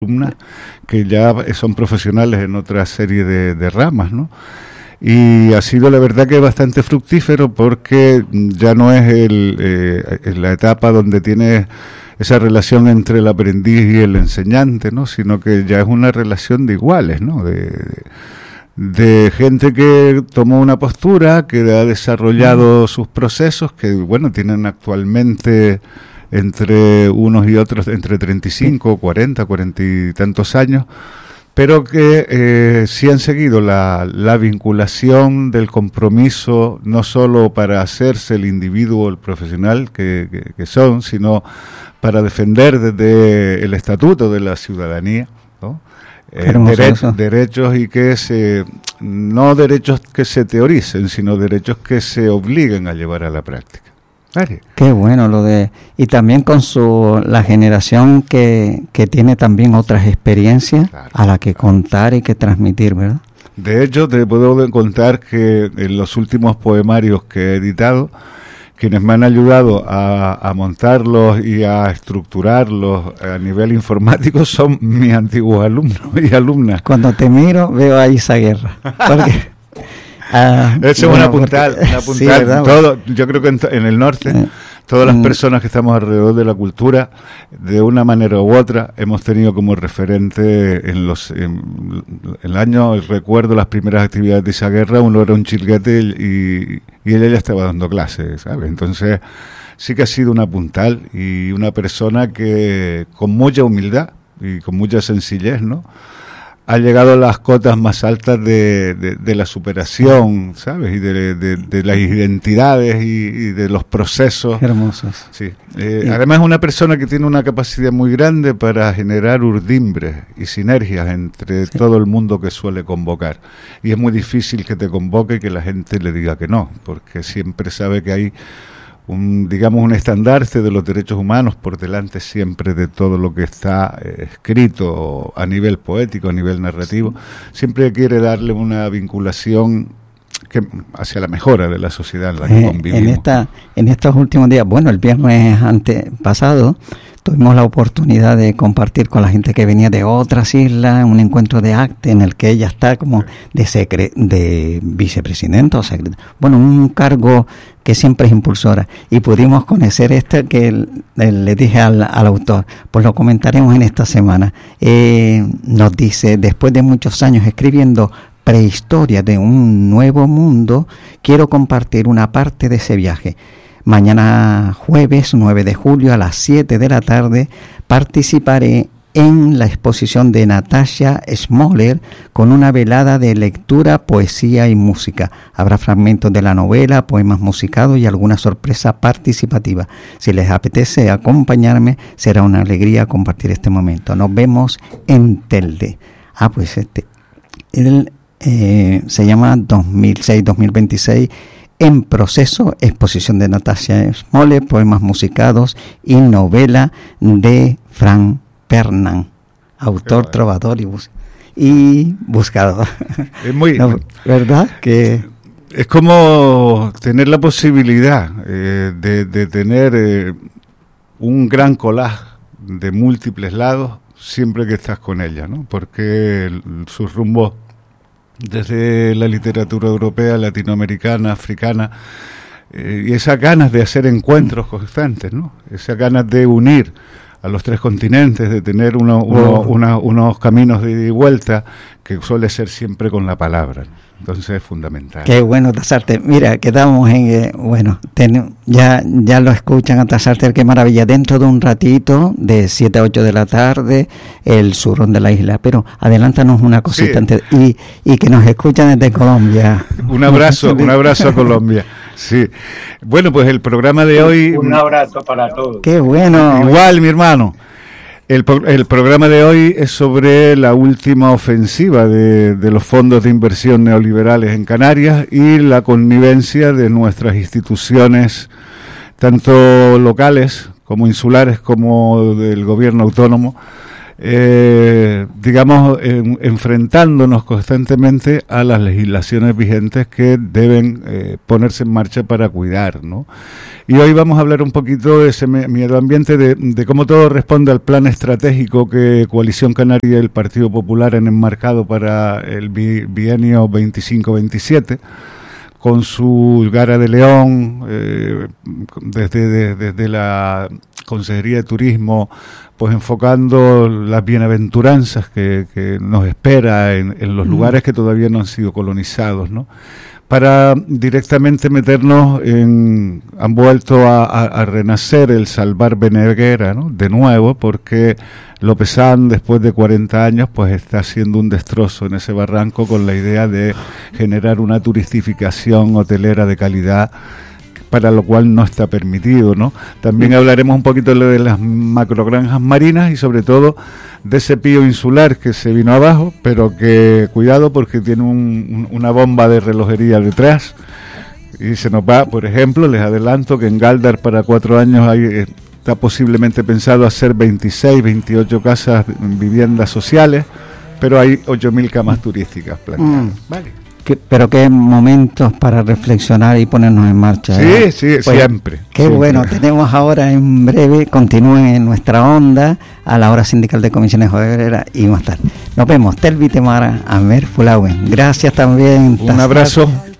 alumnas que ya son profesionales en otra serie de ramas, ¿no? Y ha sido la verdad que bastante fructífero porque ya no es la etapa donde tienes esa relación entre el aprendiz y el enseñante, ¿no? Sino que ya es una relación de iguales, ¿no? De gente que tomó una postura, que ha desarrollado sus procesos, que bueno, tienen actualmente entre unos y otros entre 35, 40 y tantos años, pero que sí han seguido la vinculación del compromiso, no solo para hacerse el individuo, el profesional que son, sino para defender desde el estatuto de la ciudadanía, ¿no? Derechos y que no derechos que se teoricen, sino derechos que se obliguen a llevar a la práctica. Vale. Qué bueno y también con la generación que tiene también otras experiencias, claro, a la que contar y que transmitir, ¿verdad? De hecho, te puedo contar que en los últimos poemarios que he editado, quienes me han ayudado a montarlos y a estructurarlos a nivel informático son mis antiguos alumnos y alumnas. Cuando te miro veo a Isa Guerra. Porque eso es una puntal. Sí, yo creo que en el norte todas las personas que estamos alrededor de la cultura, de una manera u otra, hemos tenido como referente en el año, recuerdo las primeras actividades de esa guerra, uno era un chilguete y él ya estaba dando clases, ¿sabes? Entonces sí que ha sido una puntal y una persona que con mucha humildad y con mucha sencillez, ¿no?, ha llegado a las cotas más altas de la superación, ¿sabes? Y de las identidades y de los procesos. Hermosos. Sí. Además es una persona que tiene una capacidad muy grande para generar urdimbres y sinergias entre todo el mundo que suele convocar. Y es muy difícil que te convoque y que la gente le diga que no, porque siempre sabe que hay un estandarte de los derechos humanos por delante siempre de todo lo que está escrito a nivel poético, a nivel narrativo. Siempre quiere darle una vinculación hacia la mejora de la sociedad en la que convivimos. En estos últimos días, bueno, el viernes antepasado tuvimos la oportunidad de compartir con la gente que venía de otras islas un encuentro de acte en el que ella está como de vicepresidenta o secretaria, bueno, un cargo que siempre es impulsora, y pudimos conocer que le dije al autor, pues lo comentaremos en esta semana. Nos dice, después de muchos años escribiendo Prehistoria de un nuevo mundo, quiero compartir una parte de ese viaje. Mañana jueves 9 de julio a las 7 de la tarde participaré en la exposición de Natasha Smoller con una velada de lectura, poesía y música. Habrá fragmentos de la novela, poemas musicados y alguna sorpresa participativa. Si les apetece acompañarme, será una alegría compartir este momento. Nos vemos en Telde. Pues él se llama 2006-2026 en proceso, exposición de Natasha Smoller, poemas musicados y novela de Frank Fernand, autor, trovador y buscador. Es muy, ¿verdad? Que es como tener la posibilidad de tener un gran collage de múltiples lados siempre que estás con ella, ¿no? Porque sus rumbos desde la literatura europea, latinoamericana, africana, y esas ganas de hacer encuentros constantes, ¿no? Esas ganas de unir a los tres continentes, de tener unos caminos de ida y vuelta, que suele ser siempre con la palabra, ¿no? Entonces es fundamental. Qué bueno, Tasarte. Mira, quedamos en ya lo escuchan a Tasarte, qué maravilla. Dentro de un ratito, de 7 a 8 de la tarde, el surrón de la isla. Pero adelántanos una cosita antes, y que nos escuchan desde Colombia. Un abrazo a Colombia. Sí. Bueno, pues el programa de hoy. Un abrazo para todos. Qué bueno. Igual, mi hermano. El programa de hoy es sobre la última ofensiva de los fondos de inversión neoliberales en Canarias y la connivencia de nuestras instituciones, tanto locales como insulares como del gobierno autónomo, digamos, enfrentándonos constantemente a las legislaciones vigentes que deben ponerse en marcha para cuidar, ¿no? Y hoy vamos a hablar un poquito de ese medio ambiente, de cómo todo responde al plan estratégico que Coalición Canaria y el Partido Popular han enmarcado para el bienio 25-27, con su Gara de León, desde la Consejería de Turismo, pues enfocando las bienaventuranzas que nos espera en los lugares que todavía no han sido colonizados, ¿no? Para directamente meternos han vuelto a renacer el Salvar Beneguera, ¿no? De nuevo, porque Lopezán, después de 40 años, pues está haciendo un destrozo en ese barranco con la idea de generar una turistificación hotelera de calidad, para lo cual no está permitido, ¿no? También hablaremos un poquito de las macrogranjas marinas y sobre todo de ese pío insular que se vino abajo, pero que cuidado porque tiene una bomba de relojería detrás y se nos va. Por ejemplo, les adelanto que en Galdar para 4 años está posiblemente pensado hacer 26, 28 casas, viviendas sociales, pero hay 8.000 camas turísticas planeadas. Vale. Pero qué momentos para reflexionar y ponernos en marcha. Sí, pues, siempre. Qué siempre. Bueno, tenemos ahora en breve, continúen en nuestra onda a la hora sindical de comisiones obreras y más tarde. Nos vemos, Telvi Temara, Amer Fulauen. Gracias también. Un abrazo.